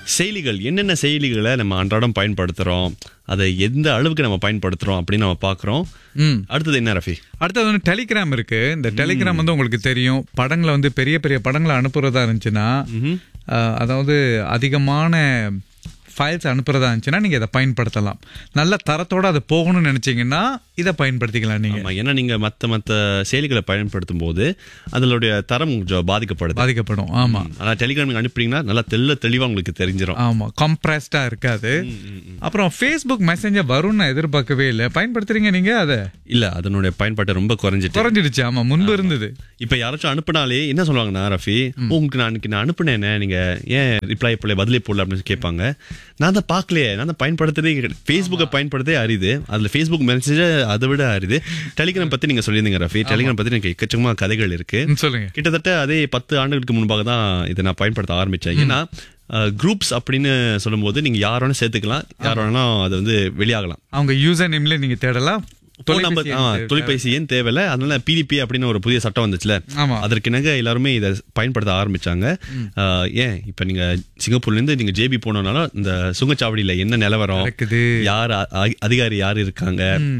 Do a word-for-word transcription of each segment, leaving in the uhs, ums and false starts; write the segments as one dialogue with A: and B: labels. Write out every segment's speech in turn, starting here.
A: செயலிகள் என்னென்ன செயலிகளை நம்ம அன்றாடம் பயன்படுத்துறோம், அதை எந்த அளவுக்கு நம்ம பயன்படுத்துறோம் அப்படின்னு நம்ம பாக்குறோம். அடுத்தது என்ன ரஃபி?
B: அடுத்தது வந்து டெலிகிராம் இருக்கு. இந்த டெலிகிராம் வந்து உங்களுக்கு தெரியும், படங்களை வந்து பெரிய பெரிய படங்களை அனுப்புறதா இருந்துச்சுன்னா, அதாவது அதிகமான ஃபைல்ஸ் அனுப்புறதா இருந்துச்சுன்னா நீங்க இதை பயன்படுத்தலாம். நல்ல தரத்தோட அது போகணும்னு நினைச்சீங்கன்னா இதை பயன்படுத்திக்கலாம் நீங்க.
A: ஏன்னா நீங்க மத்த மத்த செயலிகளை பயன்படுத்தும் போது அதனுடைய தரம் கொஞ்சம் பாதிக்கப்படுது
B: பாதிக்கப்படும். ஆமா,
A: ஆனா டெலிகிராம் நீங்க அனுப்புறீங்கன்னா நல்லா தெல்ல தெளிவா உங்களுக்கு தெரிஞ்சிடும்.
B: ஆமா, கம்ப்ரஸ்டா இருக்காது. அப்புறம் ஃபேஸ்புக் மெசேஞ்சர் வரும்னு நான் எதிர்பார்க்கவே இல்லை. பயன்படுத்துறீங்க நீங்க அதை?
A: இல்ல, அதனுடைய பயன்பாட்டை ரொம்ப குறைஞ்சிட்டு
B: குறைஞ்சிடுச்சு. ஆமா, முன்பு இருந்தது.
A: இப்ப யாராச்சும் அனுப்பினாலே என்ன சொல்லுவாங்கன்னா, ரஃபி உங்களுக்கு நான் நான் அனுப்புனேன், நீங்க ஏன் ரிப்ளை போடல, பதிலே போடல அப்படின்னு கேட்பாங்க. நான் தான் பாக்கலையே, நான் தான் பயன்படுத்துறதே ஃபேஸ்புக்கை பயன்படுத்தே அரிது. அதுல ஃபேஸ்புக் மெசேஜ் அதை விட அரிது. டெலிகிராம் பத்தி நீங்க சொல்லியிருந்தீங்க ரஃபி. டெலிகிராம் பத்தி எனக்கு எக்கச்சக்கமா கதைகள் இருக்கு.
B: சொல்லுங்க.
A: கிட்டத்தட்ட அதே பத்து ஆண்டுகளுக்கு முன்பாக தான் இதை நான் பயன்படுத்த ஆரம்பிச்சேன். ஏன்னா குரூப்ஸ் அப்படின்னு சொல்லும் போது நீங்க யார் வேணா சேர்த்துக்கலாம், யார் வேணா அதை வந்து வெளியாகலாம்.
B: அவங்க யூசர் நேம்ல நீங்க தேடலாம்.
A: தொலைபேசி ஏன் தேவையில்ல. அதனால பிடிபி அப்படின்னு ஒரு புதிய சட்டம் வந்துச்சுல, அதற்கு இணங்க எல்லாருமே இதை பயன்படுத்த ஆரம்பிச்சாங்க. ஏன் இப்ப நீங்க சிங்கப்பூர்ல இருந்து நீங்க ஜேபி போனோம்னாலும் இந்த சுங்கச்சாவடியில என்ன நிலவரம், யார் அதிகாரி யாரு இருக்காங்க,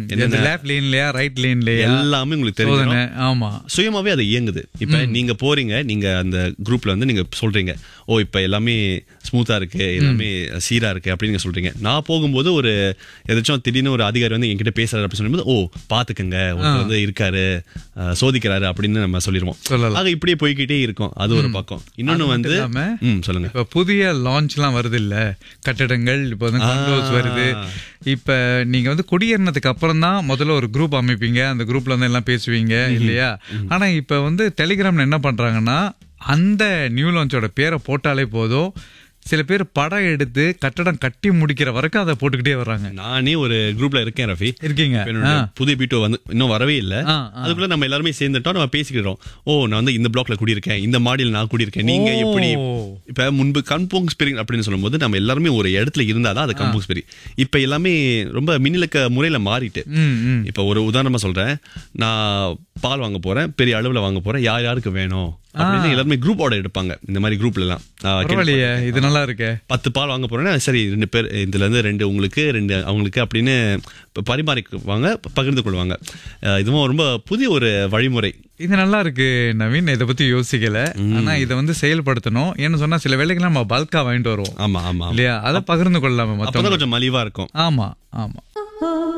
A: எல்லாமே உங்களுக்கு தெரியும்.
B: ஆமா,
A: சுயமாவே அது இயங்குது. இப்ப நீங்க போறீங்க, நீங்க அந்த குரூப்ல வந்து நீங்க சொல்றீங்க, ஓ இப்ப எல்லாமே ஸ்மூத்தா இருக்கு, எல்லாமே சீரா இருக்கு அப்படின்னு நீங்க சொல்றீங்க. நான் போகும்போது ஒரு ஏதாச்சும் திடீர்னு ஒரு அதிகாரி வந்து என்கிட்ட பேசுறாரு அப்படின்னு சொல்லும்போது, ஓ பாத்துக்கங்க ஒருத்தர் வந்து இருக்காரு, சோதிக்கிறாரு அப்படின்னு நம்ம சொல்லிடுவோம். ஆக இப்படியே போய்கிட்டே இருக்கும். அது ஒரு பக்கம். இன்னொன்னு வந்து சொல்லுங்க,
B: இப்ப புதிய லான்ச் எல்லாம் வருது இல்ல, கட்டடங்கள் இப்ப வந்து கான்டோஸ் வருது. இப்ப நீங்க வந்து குடியேறினதுக்கு அப்புறம் தான் முதல்ல ஒரு குரூப் அமைப்பீங்க, அந்த குரூப்ல வந்து எல்லாம் பேசுவீங்க இல்லையா? ஆனா இப்ப வந்து டெலிகிராம்ல என்ன பண்றாங்கன்னா, அந்த நியூ லான்ச்சோட பேரை போட்டாலே போதும், சில பேர் படம் எடுத்து கட்டடம் கட்டி முடிக்கிற வரைக்கும் அதை போட்டுக்கிட்டே வர்றாங்க.
A: நானே ஒரு குரூப்ல இருக்கேன் ரஃபி.
B: இருக்கீங்க?
A: புதிய பீட்டோ வந்து இன்னும் வரவே இல்லை. அதுக்குள்ள நம்ம எல்லாருமே சேர்ந்துட்டோம், நம்ம பேசிக்கிறோம். ஓ நான் வந்து இந்த பிளாக்ல குடியிருக்கேன், இந்த மாடியில் நான் குடியிருக்கேன், நீங்க எப்படி? இப்ப முன்பு கம்போங் ஸ்பிரிங் அப்படின்னு சொல்லும் போது நம்ம எல்லாருமே ஒரு இடத்துல இருந்தாதான் அது கம்போங் ஸ்பிரிங். இப்ப எல்லாமே ரொம்ப மின்னிலக்க முறையில மாறிட்டு. இப்ப ஒரு உதாரணமா சொல்றேன், நான் பால் வாங்க போறேன், பெரிய அளவுல வாங்க போறேன், யார் யாருக்கு வேணும் அப்படின்னு எல்லாருமே குரூப் ஆர்டர் எடுப்பாங்க. இந்த மாதிரி குரூப்ல எல்லாம்
B: இது நல்லா இருக்கு.
A: பத்து பால் வாங்க போறேன்னா சரி, ரெண்டு பேர் இதுல இருந்து ரெண்டு உங்களுக்கு ரெண்டு அவங்களுக்கு அப்படின்னு பரிமாறிக்குவாங்க, பகிர்ந்து கொள்வாங்க. இதுவும் ரொம்ப புதிய ஒரு வழிமுறை.
B: இது நல்லா இருக்கு நவீன், இதை பத்தி யோசிக்கல. ஆனா இதை வந்து செயல்படுத்தணும். ஏன்னு சொன்னா சில வேலைக்கு நம்ம பல்கா வாங்கிட்டு வருவோம்.
A: ஆமா ஆமா
B: இல்லையா? அதை பகிர்ந்து கொள்ளலாமா?
A: கொஞ்சம் மலிவா இருக்கும்.
B: ஆமா ஆமா.